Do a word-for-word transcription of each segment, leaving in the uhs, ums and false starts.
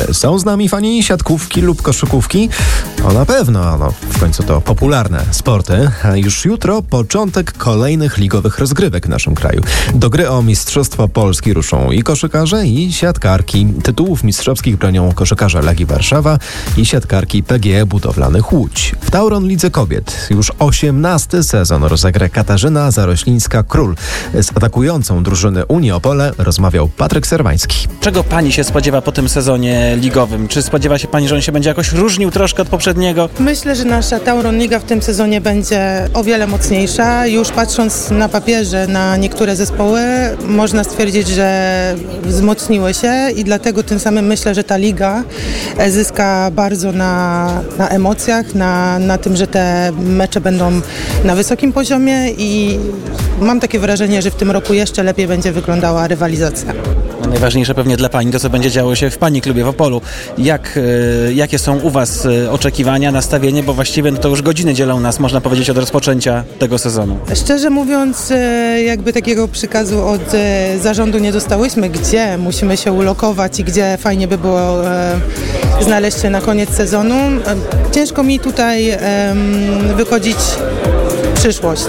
Są z nami fani siatkówki lub koszykówki? O na pewno, no w końcu to popularne sporty. A już jutro początek kolejnych ligowych rozgrywek w naszym kraju. Do gry o Mistrzostwo Polski ruszą i koszykarze, i siatkarki. Tytułów mistrzowskich bronią koszykarze Legii Warszawa i siatkarki P G E Budowlanych Łódź. W Tauron Lidze Kobiet już osiemnasty sezon rozegra Katarzyna Zaroślińska-Król. Z atakującą drużyny Unii Opole rozmawiał Patryk Serwański. Czego pani się spodziewa po tym sezonie ligowym? Czy spodziewa się pani, że on się będzie jakoś różnił troszkę od poprzedniego? Myślę, że nasza Tauron Liga w tym sezonie będzie o wiele mocniejsza. Już patrząc na papierze na niektóre zespoły, można stwierdzić, że wzmocniły się i dlatego tym samym myślę, że ta liga zyska bardzo na, na emocjach, na, na tym, że te mecze będą na wysokim poziomie i mam takie wrażenie, że w tym roku jeszcze lepiej będzie wyglądała rywalizacja. No najważniejsze pewnie dla pani to, co będzie działo się w pani klubie w Opolu. Jak, y, jakie są u was y, oczekiwania, nastawienie, bo właściwie no to już godziny dzielą nas, można powiedzieć, od rozpoczęcia tego sezonu. Szczerze mówiąc, y, jakby takiego przykazu od y, zarządu nie dostałyśmy, gdzie musimy się ulokować i gdzie fajnie by było y, znaleźć się na koniec sezonu. Y, ciężko mi tutaj y, wychodzić przyszłość,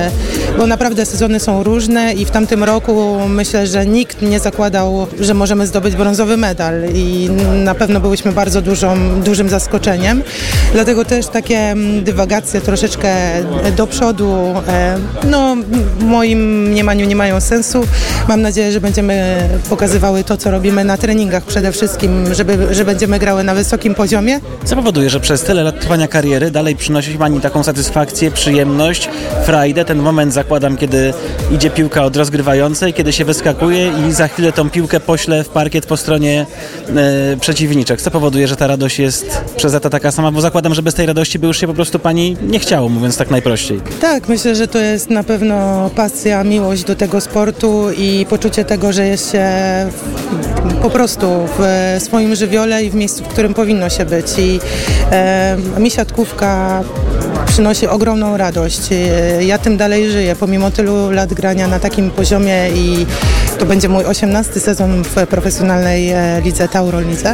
bo naprawdę sezony są różne i w tamtym roku myślę, że nikt nie zakładał, że możemy zdobyć brązowy medal i na pewno byłyśmy bardzo dużą, dużym zaskoczeniem. Dlatego też takie dywagacje troszeczkę do przodu, no w moim mniemaniu nie mają sensu. Mam nadzieję, że będziemy pokazywały to, co robimy na treningach przede wszystkim, żeby, że będziemy grały na wysokim poziomie. Co powoduje, że przez tyle lat trwania kariery dalej przynosi pani taką satysfakcję, przyjemność, frajdę, ten moment zakładam, kiedy idzie piłka od rozgrywającej, kiedy się wyskakuje i za chwilę tą piłkę pośle w parkiet po stronie e, przeciwniczek. Co powoduje, że ta radość jest przez lata taka sama, bo zakładam, że bez tej radości by już się po prostu pani nie chciało, mówiąc tak najprościej. Tak, myślę, że to jest na pewno pasja, miłość do tego sportu i poczucie tego, że jest się w, po prostu w swoim żywiole i w miejscu, w którym powinno się być. I e, mi siatkówka przynosi ogromną radość. Ja tym dalej żyję, pomimo tylu lat grania na takim poziomie i to będzie mój osiemnasty sezon w profesjonalnej lidze Tauron Lidze.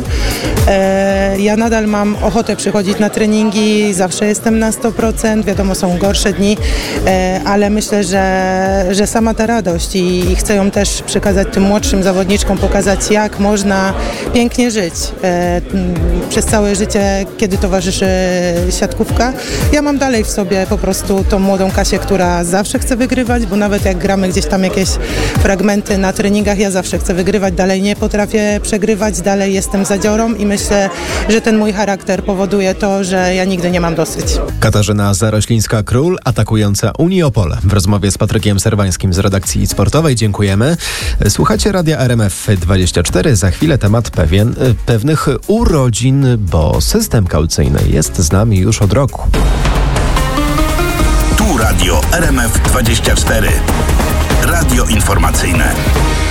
Ja nadal mam ochotę przychodzić na treningi, zawsze jestem na sto procent, wiadomo, są gorsze dni, ale myślę, że, że sama ta radość i, i chcę ją też przekazać tym młodszym zawodniczkom, pokazać, jak można pięknie żyć przez całe życie, kiedy towarzyszy siatkówka. Ja mam dalej w sobie po prostu tą młodą Kasię, która zawsze chce wygrywać, bo nawet jak gramy gdzieś tam jakieś fragmenty na treningach, ja zawsze chcę wygrywać, dalej nie potrafię przegrywać, dalej jestem zadziorą i myślę, że ten mój charakter powoduje to, że ja nigdy nie mam dosyć. Katarzyna Zaroślińska-Król, atakująca Unii Opole. W rozmowie z Patrykiem Serwańskim z redakcji sportowej dziękujemy. Słuchacie Radia R M F dwadzieścia cztery. Za chwilę temat pewien, pewnych urodzin, bo system kaucyjny jest z nami już od roku. Tu Radio R M F dwadzieścia cztery. Radio informacyjne.